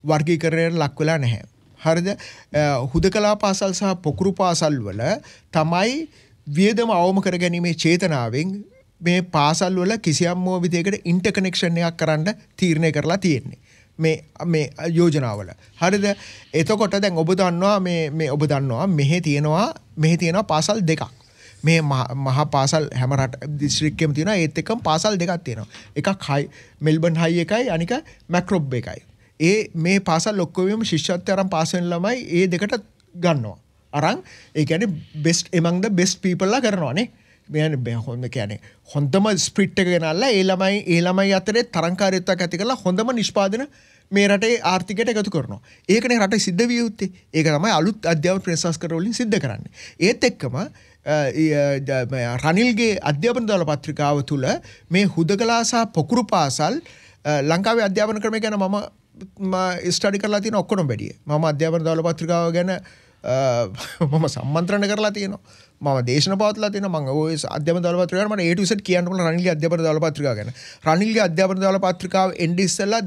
වර්ගීකරණයට ලක් වෙලා නැහැ. හරිද? හුදකලා පාසල් සහ පොකුරු පාසල් වල තමයි වියදම අවම කර ගැනීමේ චේතනාවෙන් මේ පාසල් වල කිසියම් විදිහකට ඉන්ටර්කනෙක්ෂන් එකක් කරන්න තීරණය කරලා තියෙන්නේ. මේ යෝජනාවල. හරිද? එතකොට දැන් ඔබ දන්නවා මෙහි තියෙනවා පාසල් දෙකක්. මේ මහා පාසල් හැම රට දිස්ත්‍රික්කෙම තියෙනවා. ඒත් එක්කම පාසල් දෙකක් තියෙනවා. එකක් මෙල්බන් හයි එකයි අනික මැක්‍රොබ් එකයි. මේ පාසල් ඔක්කොම ශිෂ්‍යත්වය අරන් පාස් වෙන ළමයි ඒ දෙකට ගන්නවා. අරන් ඒ කියන්නේ best among the best people ලා කරනවානේ. හොඳම ස්ප්‍රිට් එක ගෙනල්ලා ඒ ළමයි අතරේ තරංකාරීත්වයක් ඇති කරලා හොඳම නිෂ්පාදන මේ රටේ ආර්ථිකයට එකතු කරනවා. ඒකනේ රටේ සිද්ධ විය යුත්තේ. ඒක තමයි අලුත් අධ්‍යාපන ප්‍රතිශාස්කර වලින් සිද්ධ කරන්නේ. ඒත් එක්කම රනිල්ගේ අධ්‍යාපන දාල පත්‍රිකාව තුළ මේ හුදකලා සහ පොකුරු පාසල් ලංකාවේ අධ්‍යාපන ක්‍රමය ගැන මම ස්ටඩි කරලා තියෙන ඔක්කොම වැඩිය. මම අධ්‍යාපන දාල පත්‍රිකාව ගැන මම සම්මන්ත්‍රණය කරලා තියෙනවා. මම දේශන පවත්ලා තියෙනවා. මම ওই අධ්‍යාපන දාල පත්‍රිකාව මට A to Z කියන්න පුළුවන් රනිල්ගේ අධ්‍යාපන දාල පත්‍රිකාව ගැන. රනිල්ගේ අධ්‍යාපන දාල පත්‍රිකාව එන්නේ ඉස්සෙල්ලා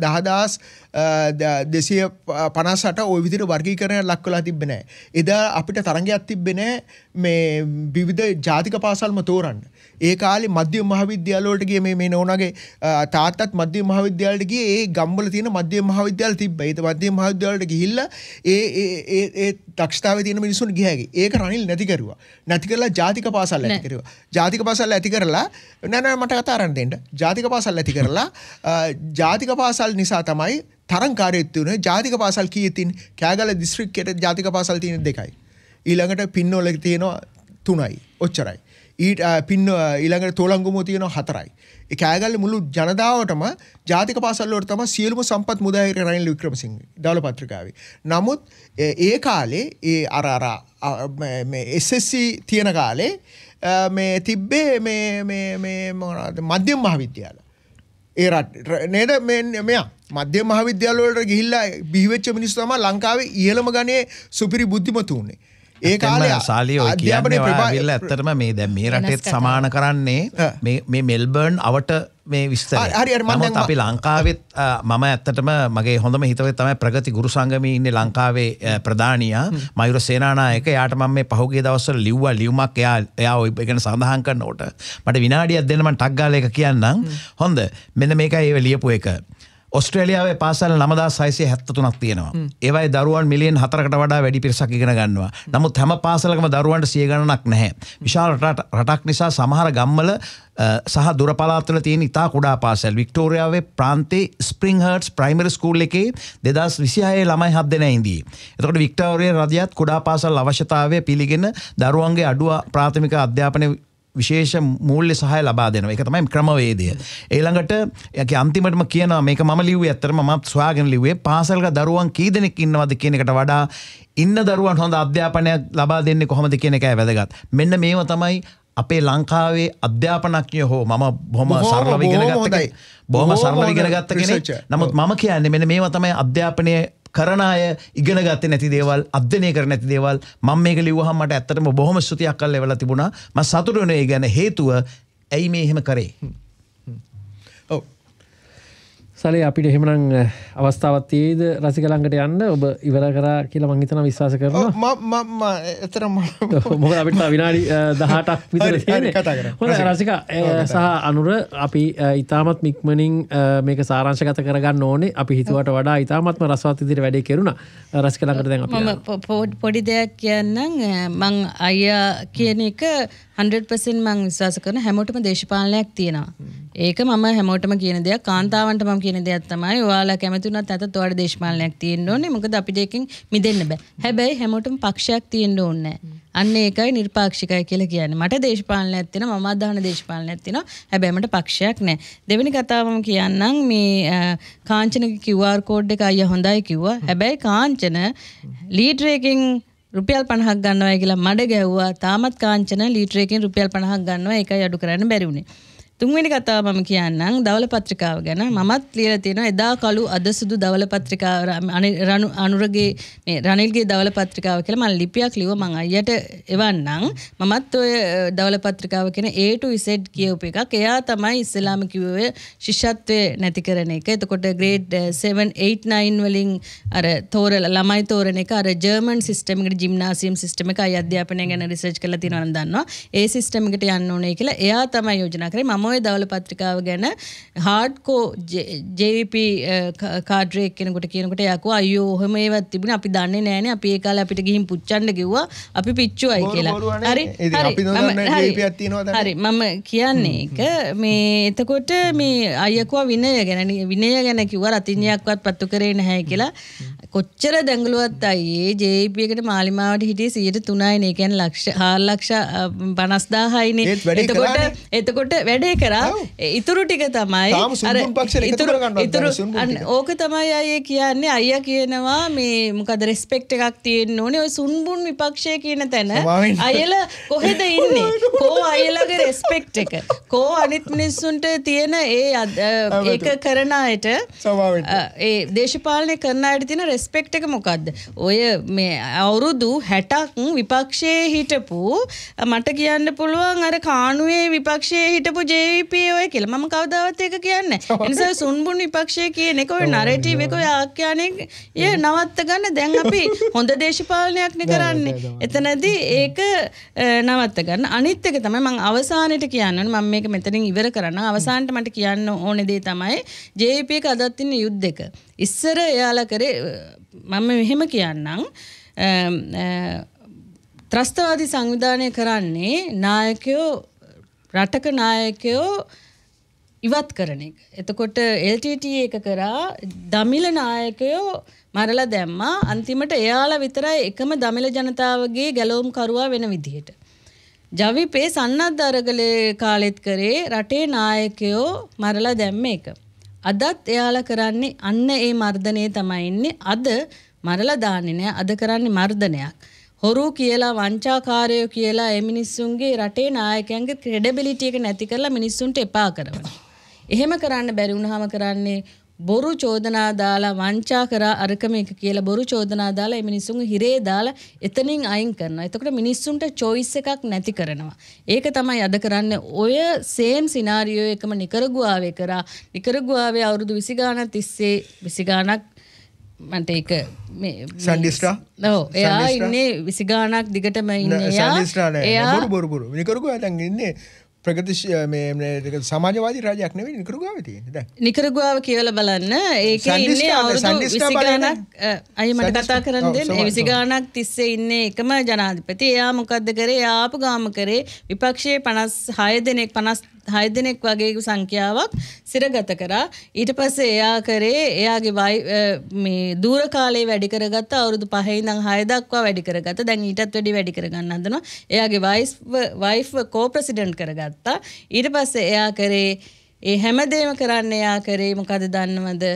10258 ওই විදිහට වර්ගීකරණයක් ලක් වෙලා තිබ්බේ නැහැ. එදා අපිට තරංගයක් තිබ්බේ නැහැ මේ විවිධ ජාතික පාසල්ම තෝරන්න. ඒ කාලේ මධ්‍යම මහාවිද්‍යාල වලට ගියේ මේ නෝනාගේ තාත්තත් මධ්‍යම මහාවිද්‍යාලයට ගියේ. ඒ ගම්වල තියෙන මධ්‍යම මහාවිද්‍යාල තිබ්බා. ඒ මධ්‍යම මහාවිද්‍යාලයට ගිහිල්ලා ඒ දක්ෂතාවයේ තියෙන මිනිස්සුන් ගියාගේ. ඒක රනිල් නැති කරුවා. නැති කරලා ජාතික පාසල් ඇති කරුවා. ජාතික පාසල් ඇති කරලා නෑ මට කතා කරන්න දෙන්න. ජාතික පාසල් ඇති කරලා ජාතික පාසල් නිසා තමයි තරංකාරීත්වය උනේ. ජාතික පාසල් කීයේ තියෙන්නේ? කෑගල දිස්ත්‍රික්කයේ ජාතික පාසල් තියෙන 2යි. ඊළඟට පින්නෝල තියෙනවා 3යි. ඔච්චරයි. ඊළඟට තෝලංගුමෝ තියෙනවා 4යි. ඒ කෑගල්ලේ මුළු ජනතාවටම ජාතික පාසල් වලට තමයි සියලුම සම්පත් මුදා හිටිය රනිල් වික්‍රමසිංහ දාල පත්‍රිකාවේ. නමුත් ඒ කාලේ මේ SSC තියෙන කාලේ මේ තිබ්බේ මේ මොනවාද මධ්‍යම මහාවිද්‍යාල. ඒ නේද මෙයා මධ්‍යම මහාවිද්‍යාල වලට ගිහිල්ලා බිහිවෙච්ච මිනිස්සු තමයි ලංකාවේ ඉහළම ගණයේ සුපිරි බුද්ධිමතු උනේ. ඒ කාලේ සාලියෝ කියන්නේ ඔයාලා ඇත්තටම මේ දැන් මේ රටේත් සමාන කරන්නේ මේ මෙල්බර්න් අවට මේ විස්තරය. නමුත් අපි ලංකාවෙත් මම ඇත්තටම මගේ හොඳම හිතවතෙක් තමයි ප්‍රගති ගුරු සංගමයේ ඉන්නේ ලංකාවේ ප්‍රධානියා මයුර සේනානායක. එයාට මම මේ පහුගිය දවස්වල ලියුමක් එයා ඔය ගැන සඳහන් කරනකොට මට විනාඩියක් දෙන්න මම ටක් ගාලා ඒක කියන්නම්. හොඳ මෙන්න මේකයි ඒ ලියපු එක. ඔස්ට්‍රේලියාවේ පාසල් 9673ක් තියෙනවා. ඒවයි දරුවන් මිලියන් 4කට වඩා වැඩි පිරිසක් ඉගෙන ගන්නවා. නමුත් හැම පාසලකම දරුවන්ට 100 ගණනක් නැහැ. විශාල රටක් නිසා සමහර ගම්වල සහ දුර පළාත්වල තියෙන ඉතා කුඩා පාසල්. වික්ටෝරියාවේ ප්‍රාන්තයේ ස්ප්‍රින්ග්හර්ට්ස් ප්‍රයිමරි ස්කූල් එකේ 2026 ළමයි 7 දෙනා ඉඳී. එතකොට වික්ටෝරියා රජයත් කුඩා පාසල් අවශ්‍යතාවය පිළිගෙන දරුවන්ගේ අඩුව ප්‍රාථමික අධ්‍යාපනය විශේෂ මූල්‍ය සහාය ලබා දෙනවා. ඒක තමයි ක්‍රමවේදය. ඊළඟට යකි අන්තිමටම කියනවා මේක මම ලිව්වේ ඇත්තටම මම සොයාගෙන ලිව්වේ පාසල්ක දරුවන් කී දෙනෙක් ඉන්නවද කියන එකට වඩා ඉන්න දරුවන් හොඳ අධ්‍යාපනයක් ලබා දෙන්නේ කොහොමද කියන එකයි වැදගත්. මෙන්න මේව තමයි අපේ ලංකාවේ අධ්‍යාපනඥයෝ හෝ මම බොහොම සරලව ඉගෙන ගත්ත කෙනෙක්. නමුත් මම කියන්නේ මෙන්න මේව තමයි අධ්‍යාපනයේ කරන අය ඉගෙන ගත්තේ නැති දේවල්, අධ්‍යයනය කර නැති දේවල්. මම මේක ලිව්වහම මට ඇත්තටම බොහොම ස්තුතියක් කල් ලැබලා තිබුණා. මම සතුටු වෙනවා ඒ ගැන. හේතුව ඇයි මේ එහෙම කරේ? ඔව්. සලේ අපිට එහෙමනම් අවස්ථාවක් තියෙයිද රසික ළඟට යන්න? ඔබ ඉවර කරා කියලා මම හිතනවා විශ්වාස කරනවා. මම ඇත්තටම මොකද අපිට විනාඩි 18ක් විතර තියෙන්නේ. හොඳයි රසික සහ අනුර අපි ඊටමත් මික්මනින් මේක සාරාංශගත කරගන්න ඕනේ. අපි හිතුවට වඩා ඊටමත්ම රසවත් විදිහට වැඩේ කෙරුණා. රසික ළඟට දැන් අපි මම පොඩි දෙයක් කියන්නම්. මං අයියා කියන එක 100% මං විශ්වාස කරන හැමෝටම දේශපාලනයක් තියෙනවා. ඒක මම හැමෝටම කියන දෙයක්. කාන්තාවන්ට මම කියන දෙයක් තමයි ඔයාලා කැමති වුණත් නැතත් ඔයාලට දේශපාලනයක් තියෙන්න ඕනේ. මොකද අපිට එකකින් මිදෙන්න බෑ. හැබැයි හැමෝටම පක්ෂයක් තියෙන්න ඕනේ නැහැ. අන්න ඒකයි නිර්පාක්ෂිකයි කියලා කියන්නේ. මට දේශපාලනයක් තියෙනවා. මම අදහන දේශපාලනයක් තියෙනවා. හැබැයි මට පක්ෂයක් නැහැ. දෙවෙනි කතාව මම කියන්නම් මේ කාංචනගේ QR කෝඩ් එක අයියා හොඳයි කිව්වා. හැබැයි කාංචන ලීටර් එකකින් රුපියල් 50ක් ගන්නවා කියලා මඩ ගැව්වා. තාමත් කාංචන ලීටර් එකකින් රුපියල් 50ක් ගන්නවා. ඒකයි අඩු කරන්න බැරි වුණේ. තුන්වෙනි කතාව මම කියන්නම් දවල පත්‍රිකාව ගැන. මමත් ලියලා තියෙනවා එදා කළු අද සුදු දවල පත්‍රිකාව අනුරගේ මේ රනිල්ගේ දවල පත්‍රිකාව කියලා මම ලිපියක් ලිව්වා. මම අයියට එවන්නම්. මමත් ඔය දවල පත්‍රිකාව කියන A to Z කියවපු එකක්. එයා තමයි ඉස්ලාම කිව්වේ ශිෂ්‍යත්වයේ නැති කරන එක. එතකොට grade 7 8 9 වලින් අර තෝරලා ළමයි තෝරන එක අර ජර්මන් සිස්ටම් එකට ජිම්නාසියම් සිස්ටම් එක අධ්‍යාපනය ගැන රිසර්ච් කරලා තියෙනවා නම් දන්නවා. ඒ සිස්ටම් එකට යන්න ඕනේ කියලා එයා තමයි යෝජනා කරේ. මම ඔය දවල පත්‍රිකාව ගැන හાર્ඩ්කෝ JVP කාඩ්රේ කෙනෙකුට කියනකොට යකෝ අයියෝ ඔහම ඒවත් තිබුණේ අපි දන්නේ නැහනේ අපි ඒ කාලේ අපිට ගිහින් පුච්චන්න කිව්වා අපි පිච්චුවයි කියලා. හරි හරි මම කියන්නේ එක මේ එතකොට මේ අයියකෝ විනය ගැන කිව්වා රතිඤ්ඤයක්වත් පත්තු කරේ නැහැ කියලා. කොච්චර දැඟලුවත් අයියේ JVP එකට මාලිමාවට හිටියේ 3%යි නේ. කියන්නේ 4,50,000යිනේ. එතකොට වැඩේ කරා ඉතුරු ටික තමයි ඕක තමයි අයියේ කියන්නේ. අයියා කියනවා මේ මොකද රෙස්පෙක්ට් එකක් තියෙන්න ඕනේ ඔය සුන්බුන් විපක්ෂය කියන තැන. අයියලා කොහෙද ඉන්නේ? කෝ අයියලාගේ රෙස්පෙක්ට් එක? කෝ අනිත් මිනිස්සුන්ට තියෙන ඒක කරන අයට ඒ දේශපාලනය කරන අයට තියෙන රෙස්පෙක්ට් එක මොකද්ද? ඔය මේ අවුරුදු 60ක් විපක්ෂයේ හිටපු මට කියන්න පුළුවන් අර කාණුවේ විපක්ෂයේ හිටපු JVP ඔය කියලා. මම කවදාවත් ඒක කියන්නේ නැහැ. ඒ නිසා සුන්බුන් විපක්ෂය කියන එක ඔය නරේටිව් එක ඔය ආඛ්‍යානයේ නවත්ත ගන්න දැන් අපි හොඳ දේශපාලනයක් නේ කරන්නේ. එතනදී ඒක නවත්ත ගන්න. අනිත් එක තමයි මම අවසානයේට කියන්න ඕනේ. මම මේක මෙතනින් ඉවර කරනවා. අවසානට මට කියන්න ඕනේ දේ තමයි JVP එක අදත් ඉන්න යුද්ධෙක. ඉස්සර එයාලා කරේ මම මෙහෙම කියන්නම් ත්‍රස්තවාදී සංවිධානය කරන්නේ නායකයෝ රටක නායකයෝ ඉවත් කරන එක. එතකොට LTT එක කරා දමිළ නායකයෝ මරලා දැම්මා. අන්තිමට එයාලා විතරයි එකම දමිළ ජනතාවගේ ගැලවුම් කරුවා වෙන විදිහට. ජවිපේ සන්නද්ධ අරගලේ කාලෙත් කරේ රටේ නායකයෝ මරලා දැම්ම එක. අදත් එයාලා කරන්නේ අන්න ඒ මර්ධනය තමයි ඉන්නේ. අද මරලා දාන්නේ නැහැ. අද කරන්නේ මර්ධනයක්. හොරු කියලා වංචාකාරයෝ කියලා ඒ මිනිස්සුන්ගේ රටේ නායකයන්ගේ ක්‍රෙඩිබිලිටි එක නැති කරලා මිනිස්සුන්ට එපා කරනවා. එහෙම කරන්න බැරි වුණාම කරන්නේ බොරු චෝදනා දාලා වංචා කරා අරක මේක කියලා බොරු චෝදනා දාලා ඒ මිනිස්සුන්ගේ හිරේ දාලා එතනින් අයින් කරනවා. එතකොට මිනිස්සුන්ට choice එකක් නැති කරනවා. ඒක තමයි අද කරන්නේ. ඔය same scenario එකම නිකරගුවාවේ කරා. නිකරගුවාවේ අවුරුදු 20 ගානක් තිස්සේ 20 ගානක් මන්ට ඒක මේ සන්ඩිස්ටා එයා ඉන්නේ 20 ගානක් දිගටම ඉන්නේ. එයා බොරු නිකරගුවා දැන් ඉන්නේ ප්‍රගති සමාජවාදී රාජ්‍යයක් නෙවෙයි නිකරගුවාවේ තියෙන්නේ දැන්. නිකරගුවාව කියලා බලන්න. ඒකේ ඉන්නේ අවුරුදු 20 ගානක් අයිය මට කතා කරන්න දෙන්න. 20 ගානක් තිස්සේ ඉන්නේ එකම ජනාධිපති. එයා මොකද්ද කරේ? එයා ආපු ගාම කරේ විපක්ෂයේ 56 දෙනෙක් වගේ සංඛ්‍යාවක් සිරගත කරා. ඊට පස්සේ එයා කරේ එයාගේ මේ දූර කාලේ වැඩි කරගත්ත අවුරුදු 5 ඉඳන් 6 දක්වා වැඩි කරගත්ත. දැන් ඊටත් වැඩි ගන්න හදනවා. එයාගේ වයිෆ් කෝ-ප්‍රෙසිඩන්ට් කරගත්තා. ඊට පස්සේ එයා කරේ ඒ හැමදේම කරන්න එයා කරේ මොකද දන්නවද?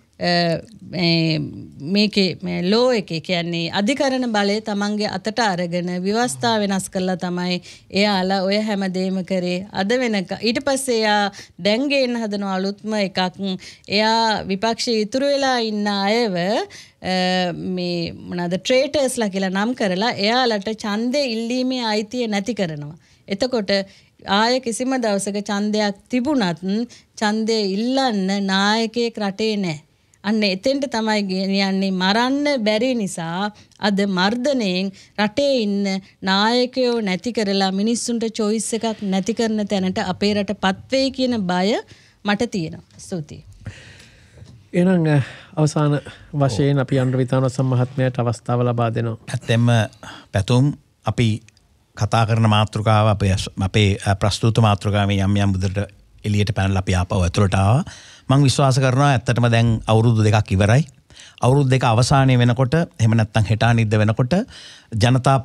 මේකේ මේ ලෝ එකේ කියන්නේ අධිකරණ බලය තමන්ගේ අතට අරගෙන ව්‍යවස්ථා වෙනස් කරලා තමයි එයාලා ඔය හැමදේම කරේ. අද වෙනක ඊට පස්සේ එයා දැන් ගේන්න හදන අලුත්ම එකක් එයා විපක්ෂයේ ඉතුරු වෙලා ඉන්න අයව මේ මොනවාද ට්‍රේටර්ස්ලා කියලා නම් කරලා එයාලට ඡන්දේ ඉල්ලීමේ අයිතිය නැති කරනවා. එතකොට ආය කිසිම දවසක ඡන්දයක් තිබුණත් ඡන්දේ ඉල්ලන්න නායකයෙක් රටේ නැහැ. අන්න එතෙන්ට තමයි කියන්නේ මරන්න බැරි නිසා අද මර්ධනයෙන් රටේ ඉන්න නායකයෝ නැති කරලා මිනිස්සුන්ට choice එකක් නැති කරන තැනට අපේ රටපත් වෙයි කියන බය මට තියෙනවා. ස්තුතියි. එහෙනම් අවසාන වශයෙන් අපි අනුර විතානෝත්සව මහත්මයාට අවස්ථාව ලබා දෙනවා. ඇත්තෙන්ම පැතුම් අපි කතා කරන මාතෘකාව අපේ ප්‍රස්තුත මාතෘකාව යම් බුදට එළියට පැනලා අපි ආපහු ඇතුළට ආවා. මම විශ්වාස කරනවා ඇත්තටම දැන් අවුරුදු 2ක් ඉවරයි. අවුරුදු 2 අවසානයේ වෙනකොට එහෙම නැත්නම් හෙටානිද්ද වෙනකොට ජනතා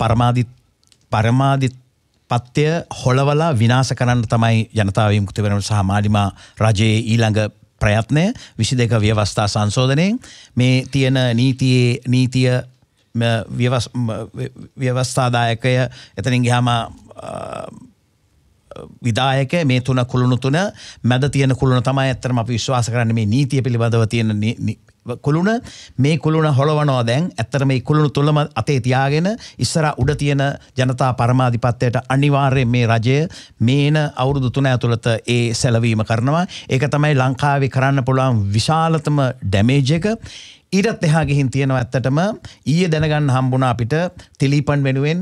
පරමාධිපත්‍ය හොලවලා විනාශ කරන්න තමයි ජනතා විමුක්ති පෙරමුණ සහ මාලිමා රජයේ ඊළඟ ප්‍රයත්නය 22 ව්‍යවස්ථා සංශෝධනයෙන් මේ තියෙන නීතිය ව්‍යවස්ථාදායකය එතනින් ගියාම විදායක මේ තුන කුළුණු තුන මැද තියෙන කුළුණ තමයි ඇත්තටම අපි විශ්වාස කරන්නේ මේ නීතිය පිළිබඳව තියෙන කුළුණ මේ කුළුණ හොලවනවා දැන් ඇත්තට මේ කුළුණු තුලම අතේ තියාගෙන ඉස්සර උඩ තියෙන ජනතා පරමාධිපත්‍යයට අනිවාර්යයෙන් මේ රජය මේන අවුරුදු 3 ඇතුළත ඒ සැලවීම කරනවා. ඒක තමයි ලංකාවේ කරන්න පුළුවන් විශාලතම ඩැමේජ් එක. ඊටත් එහා ගිහින් තියෙනවා ඇත්තටම ඊයේ දැනගන්න හම්බුණා අපිට තිලීපන් වෙනුවෙන්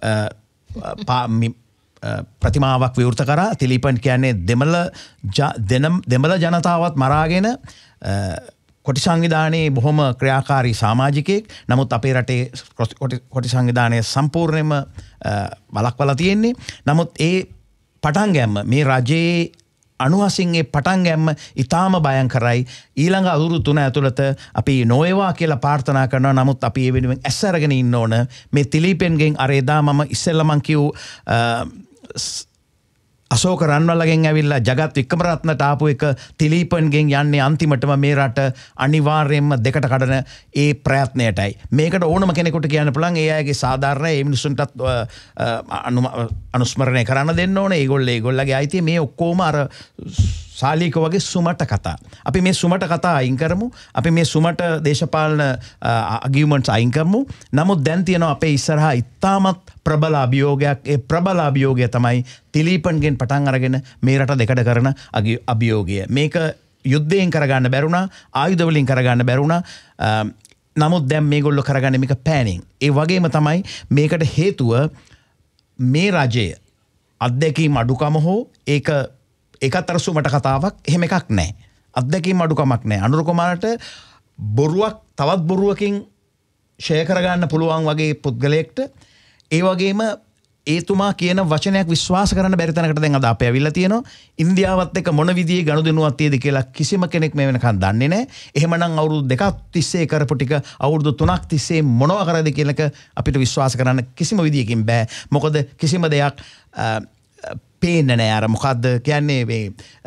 ප්‍රතිමාවක් විවෘත කරා. තිලීපන් කියන්නේ දෙමළ ජනතාවත් මරාගෙන කොටි සංවිධානයේ බොහොම ක්‍රියාකාරී සමාජිකයෙක්. නමුත් අපේ රටේ කොටි සංවිධානය සම්පූර්ණයෙන්ම වළක්වලා තියෙන්නේ. නමුත් ඒ පටන් ගැම්ම මේ රජයේ අනුහසින් ඒ පටන් ගැම්ම ඉතාම භයංකරයි. ඊළඟ අවුරුදු 3 ඇතුළත අපි නොවේවා කියලා ප්‍රාර්ථනා කරනවා. නමුත් අපි ඒ වෙනුවෙන් ඇස් අරගෙන ඉන්න ඕන. මේ තිලීපෙන්ගෙන් අර එදා මම ඉස්සෙල්ලා මං කිව් අශෝක රන්වලගෙන් ඇවිල්ලා ජගත් වික්‍රමරත්නට ආපු එක තිලීපන්ගෙන් යන්නේ අන්තිමටම මේ රට අනිවාර්යයෙන්ම දෙකට කඩන ඒ ප්‍රයත්නයටයි. මේකට ඕනම කෙනෙකුට කියන්න පුළුවන් ඒ අයගේ සාධාරණ ඒ මිනිස්සුන්ටත් අනුස්මරණය කරන්න දෙන්න ඕනේ. ඒගොල්ලගේ අයිතිය මේ ඔක්කොම අර සාලීක වගේ සුමට කතා. අපි මේ සුමට කතා අයින් කරමු. අපි මේ සුමට දේශපාලන ආගියුමන්ට්ස් අයින් කරමු. නමුත් දැන් තියෙනවා අපේ ඉස්සරහා ඉතාමත් ප්‍රබල අභියෝගයක්. ඒ ප්‍රබල අභියෝගය තමයි තිලීපන්ගෙන් පටන් අරගෙන මේ රට දෙකඩ කරන අභියෝගය. මේක යුද්ධයෙන් කරගන්න බැරුණා, ආයුධ වලින් කරගන්න බැරුණා. නමුත් දැන් මේගොල්ලෝ කරගන්නේ මේක පෑනින්. ඒ වගේම තමයි මේකට හේතුව මේ රජය අත්දැකීම් අඩුකම හෝ ඒකත් අර සුමට කතාවක් එහෙම එකක් නැහැ. අත්දැකීම් අඩුකමක් නැහැ. අනුර කුමාරට බොරුවක් තවත් බොරුවකින් ෂෙයා කරගන්න පුළුවන් වගේ පුද්ගලයෙක්ට ඒ වගේම ඒතුමා කියන වචනයක් විශ්වාස කරන්න බැරි තැනකට දැන් අද අපේ ඇවිල්ලා තියෙනවා. ඉන්දියාවත් එක්ක මොන විදිහේ ගනුදෙනුවක් තියෙද කියලා කිසිම කෙනෙක් මේ වෙනකන් දන්නේ නැහැ. එහෙමනම් අවුරුදු 2ක් තිස්සේ කරපු ටික අවුරුදු 3ක් තිස්සේ මොනවා කරද කියලාක අපිට විශ්වාස කරන්න කිසිම විදියකින් බෑ. මොකද කිසිම දෙයක් පේන්නේ නැහැ. අර මොකද්ද කියන්නේ මේ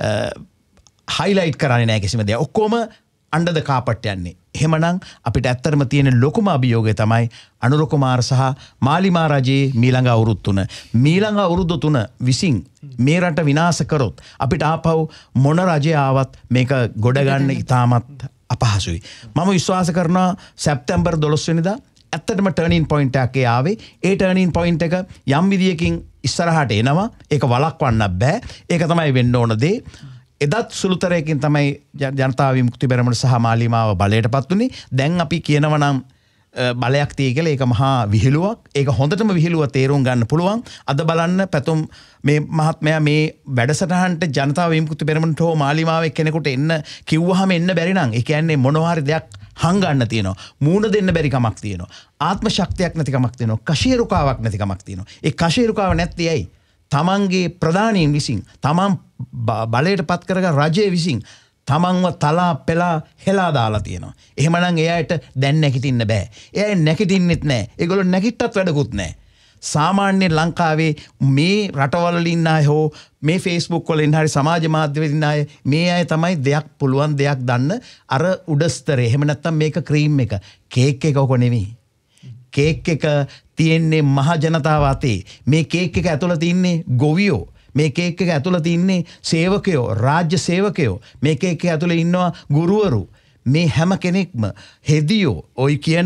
හයිලයිට් කරන්නේ නැහැ කිසිම දෙයක්. ඔක්කොම අnder the carpet යන්නේ. එහෙමනම් අපිට ඇත්තටම තියෙන ලොකුම අභියෝගය තමයි අනුර කුමාර සහ මාලිමා රජයේ මීළඟ අවුරුදු 3. මීළඟ අවුරුදු 3 විසින් මේ රට විනාශ කරොත් අපිට ආපහු මොන රජය ආවත් මේක ගොඩ ගන්න ඉතාමත් අපහසුයි. මම විශ්වාස කරනවා සැප්තැම්බර් 12 වෙනිදා ඇත්තටම ටර්නින් පොයින්ට් එකක් ආවේ. ඒ ටර්නින් පොයින්ට් එක යම් විදියකින් ඉස්සරහට එනවා. ඒක වළක්වන්න බෑ. ඒක තමයි වෙන්න ඕන දේ. එදත් සුළුතරයකින් තමයි ජනතා විමුක්ති පෙරමුණ සහ මාලිමාව බලයටපත් වුණේ. දැන් අපි කියනවා නම් බලයක් තියෙයි කියලා ඒක මහා විහිළුවක්. ඒක හොඳටම විහිළුව තේරුම් ගන්න පුළුවන්. අද බලන්න පැතුම් මේ මහත්මයා මේ වැඩසටහනට ජනතා විමුක්ති පෙරමුණට හෝ මාලිමාවේ කෙනෙකුට එන්න කිව්වහම එන්න බැරි නම් ඒ කියන්නේ මොනවා හරි දෙයක් හංගන්න තියෙනවා. මූණ දෙන්න බැරි කමක් තියෙනවා. ආත්ම ශක්තියක් නැති කමක් තියෙනවා. කෂේරුකාවක් නැති කමක් තියෙනවා. ඒ කෂේරුකාව නැත්තේ ඇයි? තමන්ගේ ප්‍රධානීන් විසින් තමන් බලයට පත් කරගන්න රජය විසින් තමන්ව තලා පෙලා හෙලා දාලා තියෙනවා. එහෙමනම් ඒ අයට දැන් නැගිටින්න බෑ. ඒ අය නැගිටින්නෙත් නෑ. ඒගොල්ලෝ නැගිට්ටත් වැඩකුත් නෑ. සාමාන්‍ය ලංකාවේ මේ රටවල ඉන්න අය හෝ මේ Facebook වල ඉන්න හරි සමාජ මාධ්‍ය වල ඉන්න අය මේ අය තමයි දෙයක් පුළුවන් දෙයක් දන්න අර උඩස්තරේ. එහෙම නැත්නම් මේක ක්‍රීම් එක. කේක් එක ඔක නෙමෙයි. කේක් එක තියෙන්නේ මහ ජනතාව අතේ. මේ කේක් එක ඇතුළත ඉන්නේ ගොවියෝ. මේ කේක් එක ඇතුළත ඉන්නේ සේවකයෝ, රාජ්‍ය සේවකයෝ. මේ කේක් එක ඇතුළේ ඉන්නවා ගුරුවරු. මේ හැම කෙනෙක්ම හෙදියෝ ඔයි කියන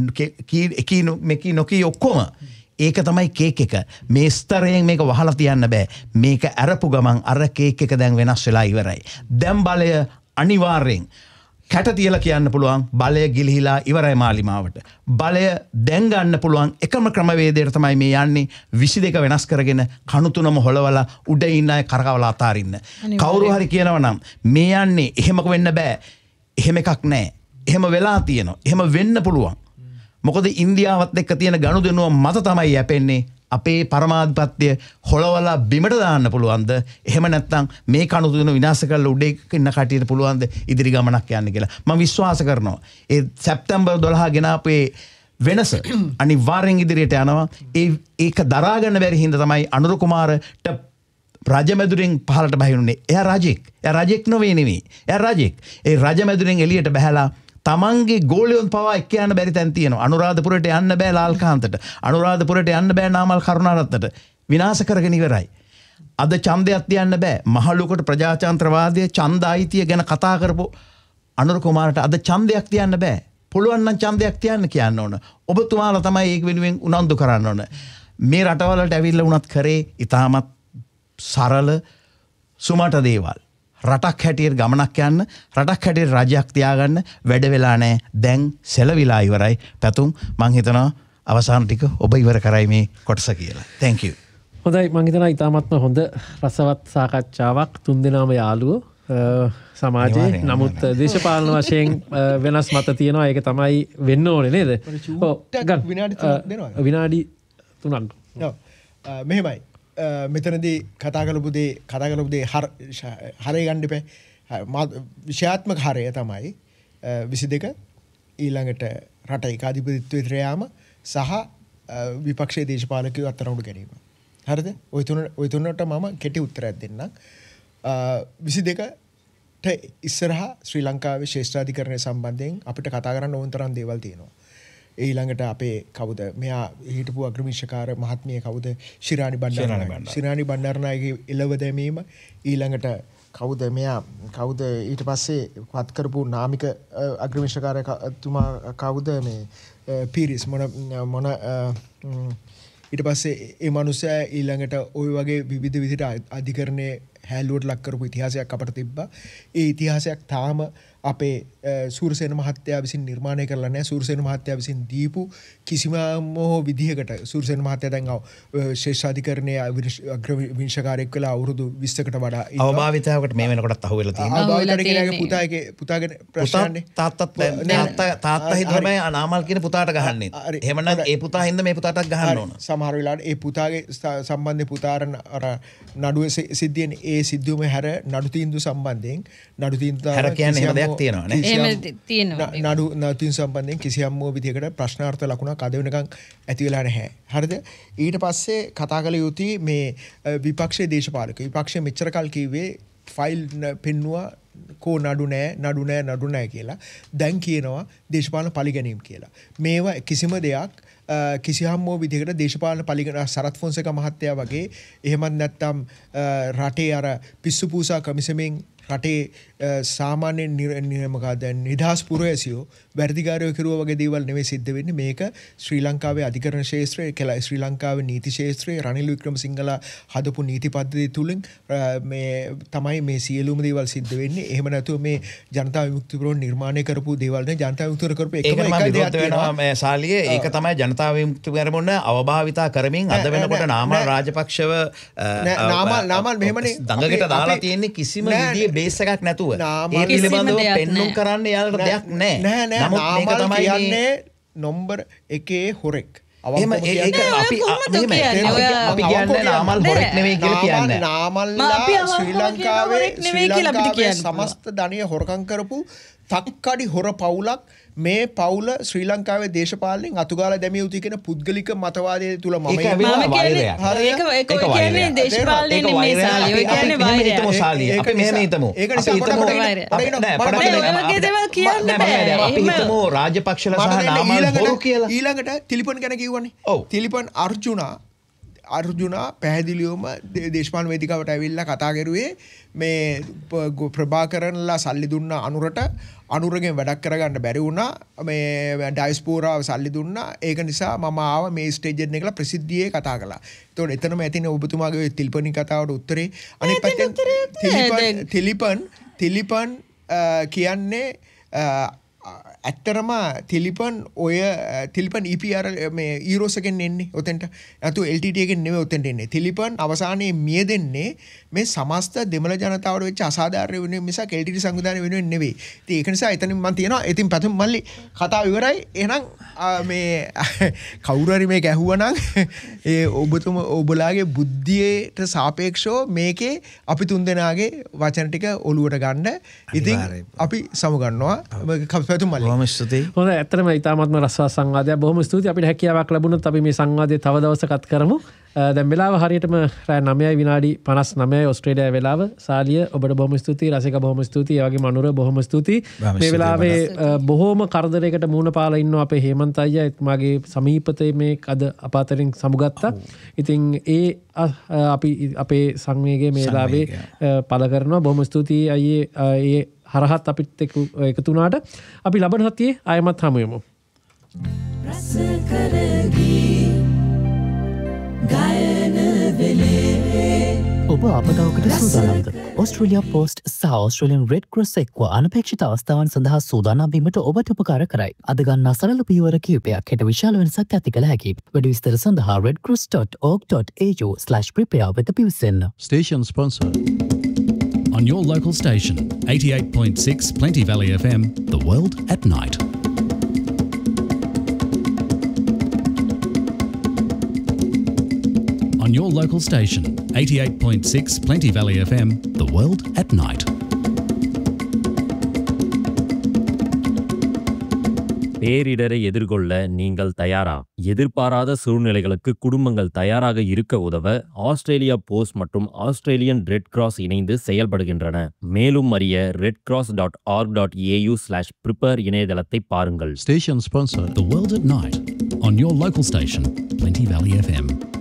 නොකී ඔක්කොම ඒක තමයි කේක් එක. මේ ස්තරයෙන් මේක වහලා තියන්න බෑ. මේක අරපු ගමන් අර කේක් එක දැන් වෙනස් වෙලා ඉවරයි. දැන් බලය අනිවාර්යෙන් කැට තියලා කියන්න පුළුවන් බලය ගිලිහිලා ඉවරයි මාලිමාවට. බලය දැන් ගන්න පුළුවන් එකම ක්‍රමවේදයට තමයි මේ යන්නේ 22 වෙනස් කරගෙන කණු තුනම හොලවලා උඩ ඉන්න අය කරකවලා අතාරින්න. කවුරු හරි කියනවා නම් මේ යන්නේ එහෙමක වෙන්න බෑ. එහෙම එකක් නැහැ. එහෙම වෙලා තියෙනවා. එහෙම වෙන්න පුළුවන්. මොකද ඉන්දියාවත් එක්ක තියෙන ගනුදෙනුව මත තමයි යැපෙන්නේ. අපේ පරමාධිපත්‍ය හොලවලා බිමට දාන්න පුළුවන්ද? එහෙම නැත්නම් මේ කණුතුන විනාශ කරලා උඩ ඉන්න කටියට පුළුවන්ද ඉදිරි ගමනක් යන්න කියලා. මම විශ්වාස කරනවා. ඒ සැප්තැම්බර් 12 ගෙන අපේ වෙනස අනිවාර්යෙන් ඉදිරියට යනවා. ඒක දරා ගන්න බැරි හින්දා තමයි අනුර කුමාරට රජමැදුරෙන් පහලට බහිනුනේ. එයා රජෙක් නෙවෙයි. එයා රජෙක්. ඒ රජමැදුරෙන් එළියට බහැලා තමන්ගේ ගෝලයන් පවා එක්ක යන්න බැරි තැන් තියෙනවා. අනුරාධපුරයට යන්න බෑ ලාල්කාන්තට. අනුරාධපුරයට යන්න බෑ නාමල් කරුණාරත්නට. විනාශ කරගෙන ඉවරයි. අද ඡන්දයක් තියන්න බෑ. මහලුකට ප්‍රජාතන්ත්‍රවාදයේ ඡන්ද අයිතිය ගැන කතා කරපු අනුර කුමාරට අද ඡන්දයක් තියන්න බෑ. පුළුවන් නම් ඡන්දයක් තියන්න කියන්න ඕන. ඔබතුමාලා තමයි ඒක වෙනුවෙන් උනන්දු කරන්න ඕන. මේ රටවලට ඇවිල්ලා වුණත් කරේ ඊටමත් සරල සුමට දේවල්. රටක් හැටියට ගමනක් යන්න, රටක් හැටියට රජයක් තියාගන්න වැඩ වෙලා නැහැ. දැන් සෙලවිලා ඉවරයි. පැතුම් මං හිතනවා අවසාන ටික ඔබ ඉවර කරයි මේ කොටස කියලා. Thank you. හොඳයි මං හිතනවා ඊටමත්ම හොඳ රසවත් සාකච්ඡාවක්. තුන්දෙනාම යාළුවෝ සමාජයේ නමුත් දේශපාලන වශයෙන් වෙනස් මත තියෙනවා. ඒක තමයි වෙන්න ඕනේ නේද? විනාඩි 3ක්. මෙහෙමයි. මෙතනදී කතා කරපු දේ හරය ගන්න එපා. විෂයාත්මක හරය තමයි 22 ඊළඟට රට ඒකාධිපතිත්වයට යාම සහ විපක්ෂයේ දේශපාලකයෝ අත්අඩංගුවට ගැනීම. හරිද? ওই තුනට මම කෙටි උත්තරයක් දෙන්නම්. 22ට ඉස්සරහා ශ්‍රී ලංකාවේ ශ්‍රේෂ්ඨාධිකරණය සම්බන්ධයෙන් අපිට කතා කරන්න ඕන තරම් දේවල් තියෙනවා. ඊළඟට අපේ කවුද මෙයා හිටපු අග්‍රමිෂකාර මහත්මිය කවුද ශිරාණි බණ්ඩාරනායකගේ එළව දැමීම ඊළඟට කවුද මෙයා කවුද ඊට පස්සේ පත් කරපු නාමික අග්‍රමිෂකාරතුමා කවුද මේ පීරිස් මොන ඊට පස්සේ ඒ මනුස්සයා ඊළඟට ওই වගේ විවිධ විදිහට අධිකරණයේ හැලුවට ලක් කරපු ඉතිහාසයක් අපට තිබ්බා. ඒ ඉතිහාසයක් තාම අපේ සූරසේන මහත්තයා විසින් නිර්මාණය කරලා නැහැ. සූරසේන මහත්තයා විසින් දීපු කිසිම විදිහකට සූරසේන මහත්තයා දැන් ශේෂාධිකරණයේ අග්‍රවිංශකාරයෙක් වෙලා අවුරුදු 20කට වඩා අවභාවිතාවකට මේ වෙනකොටත් අහුවෙලා තියෙනවා. අවභාවිතට කෙනාගේ පුතාගේ ප්‍රශ්නන්නේ තාත්තා හිතමයි නාමල් කියන පුතාට ගහන්නේ. එහෙමනම් ඒ පුතා හින්දා මේ පුතාටත් ගහන්න ඕන. සමහර වෙලාවට ඒ පුතාගේ සම්බන්ධේ පුතාරන අර නඩුවේ සිද්ධියෙන් ඒ සිද්ධියම හැර නඩු තීන්දුව සම්බන්ධයෙන් නඩු තීන්දුව හැර කියන්නේ එහෙම දෙයක් තියෙනවා නේ. එහෙම තියෙනවා. නඩු තීන්දුව සම්බන්ධයෙන් කිසියම් විදිහකට ප්‍රශ්නාර්ථ ලකුණක් අද වෙනකන් ඇති වෙලා නැහැ. හරිද? ඊට පස්සේ කතා කළ යුතුයි මේ විපක්ෂයේ දේශපාලකයෝ. විපක්ෂය මෙච්චර කල් කිව්වේ ෆයිල් පෙන්නුවා කෝ නඩු නෑ කියලා. දැන් කියනවා දේශපාලන පරිගැනීම් කියලා. මේවා කිසිම දෙයක් කිසියම් විදිහකට දේශපාලන පරිගණන සරත් ෆොන්සේක මහත්තයා වගේ එහෙමත් නැත්නම් රටේ අර පිස්සු පූසා කමිසමෙන් රටේ සාමාන්‍ය මොකක්ද නිදහස් පුරවැසියෝ වැඩිකාරයෝ කිරුවා වගේ දේවල් නෙවෙයි සිද්ධ වෙන්නේ. මේක ශ්‍රී ලංකාවේ අධිකරණ ශාස්ත්‍රයේ කියලා ශ්‍රී ලංකාවේ නීති ශාස්ත්‍රයේ රනිල් වික්‍රමසිංහලා හදපු නීති පද්ධතිය තුලින් මේ තමයි මේ සියලුම දේවල් සිද්ධ වෙන්නේ. එහෙම නැතුව මේ ජනතා විමුක්ති පෙරමුණ නිර්මාණය කරපු දේවල් නේ ජනතා විමුක්ති කරපු එකම දෙයක් තියෙනවා මේ ශාලියේ. ඒක තමයි ජනතා විමුක්ති පෙරමුණ අවභාවිතා කරමින් අද වෙනකොට නාමල් රාජපක්ෂව නාමල් මෙහෙමනේ දඟකට දාලා තියෙන්නේ කිසිම විදිහේ බේස් එකක් නැතුව. ඒ පිළිබඳව පෙන්නුම් කරන්න යාලට දෙයක් නැහැ. නමුත් මේක තමයි කියන්නේ නම්බර් 1 හොරෙක්. එහෙම ඒක අපි කියන්නේ නාමල් හොරෙක් නෙවෙයි කියලා කියන්නේ. නාමල්ලා ශ්‍රී ලංකාවේ සමස්ත ධනිය හොරකම් කරපු තක්කඩි හොර පවුලක්. මේ පවුල ශ්‍රී ලංකාවේ දේශපාලනයෙන් අතුගාලා දැමිය යුතු කියන පුද්ගලික මතවාදයේ තුල මම ඒක කියන්නේ දේශපාලනයේ නෙමෙයි සාලිය. ඔය කියන්නේ වෛරය. අපි මෙහෙම හිතමු. ඒක නිසා අපි හිතමු රාජපක්ෂලා සහ නාමල් හොරු කියලා. ඊළඟට තිලිපන් ගැන කිව්වනේ. තිලිපන් අර්ජුනා පැහැදිලිවම දේශපාලන වේදිකාවට ඇවිල්ලා කතා කරුවේ මේ ප්‍රභාකරන්ලා සල්ලි දුන්න අනුරගෙන් වැඩක් කරගන්න බැරි වුණා. මේ ඩයස්පෝරාව සල්ලි දුන්නා. ඒක නිසා මම ආව මේ ස්ටේජ් එකට කියලා ප්‍රසිද්ධියේ කතා කළා. ඒතකොට එතනම ඇතිනේ ඔබතුමාගේ තිලිපනි කතාවට උත්තරේ. අනිත් පැත්තෙන් තිලිපන් කියන්නේ ඇත්තරම තිලිපන් EPR මේ ඊරෝස් එකෙන් එන්නේ ඔතෙන්ට. නැතු LTT එකෙන් නෙමෙයි ඔතෙන්ට එන්නේ. තිලිපන් අවසානයේ මිය දෙන්නේ මේ සමස්ත දෙමළ ජනතාවට වෙච්ච අසාධාරණ වෙනුවෙන් මිසක් LTT සංවිධානය වෙනුවෙන් නෙවෙයි. ඉතින් ඒක නිසා එතනින් මම තියනවා. ඉතින් පැතුම් මල්ලි කතාව ඉවරයි. එහෙනම් මේ කවුරු හරි මේක ඇහුවනම් ඒ ඔබලාගේ බුද්ධියට සාපේක්ෂව මේකේ අපි තුන්දෙනාගේ වචන ටික ඔලුවට ගන්න. ඉතින් අපි සමුගන්නවා. පැතුමල්ලි. බොහොම ස්තුතියි. හොඳ ඇත්තටම ඉතාමත්ම රසවත් සංවාදයක්. බොහොම ස්තුතියි. අපිට හැකියාවක් ලැබුණොත් අපි මේ සංවාදය තව දවසකත් කරමු. දැන් වෙලාව හරියටම රෑ 9:59 ඕස්ට්‍රේලියාවේ වෙලාව. සාලිය ඔබට බොහොම ස්තුතියි. රසික බොහොම ස්තුතියි. ඒ වගේම අනුර බොහොම ස්තුතියි. මේ වෙලාවේ බොහොම කරදරයකට මුහුණ පාලා ඉන්නවා අපේ හේමන්ත අයියා. එතුමාගේ සමීපතේ මේ අද අප අතරින් සමුගත්තා. ඉතින් ඒ අපි අපේ සංවේගය මේ වෙලාවේ පළ කරනවා. බොහොම ස්තුතියි අයියේ ඒ හරහත් අපිත් එකතු වුණාට. අපි ලබන සතියේ ආයමත් හමු වෙමු. ඔබ අපදාවකට සූදානම්ද? ඔස්ට්‍රේලියා පෝස්ට් සහ ඔස්ට්‍රේලියන් රෙඩ් ක්‍රොස් එක්ව අනපේක්ෂිත අවස්ථාවන් සඳහා සූදානම් වීමට ඔබට උපකාර කරයි. අද ගන්නා සරල පියවර කිහිපයක් හෙට විශාල වෙනසක් ඇති කළ හැකියි. වැඩි විස්තර සඳහා redcross.org.au/prepare වෙත පිවිසෙන්න. Station sponsor. On your local station, 88.6 Plenty Valley FM, The World at Night. On your local station, 88.6 Plenty Valley FM, The World at Night. பேரிடரை எதிர்கொள்ள நீங்கள் தயாரா? எதிர்பாராத சூழ்நிலைகளுக்கு குடும்பங்கள் தயாராக இருக்க உதவ ஆஸ்திரேலியா போஸ்ட் மற்றும் ஆஸ்திரேலியன் ரெட் கிராஸ் இணைந்து செயல்படுகின்றன. மேலும் அறிய redcross.org.au/prepare இணையதளத்தை பாருங்கள். Station sponsor, The World at Night. On your local station, Plenty Valley FM.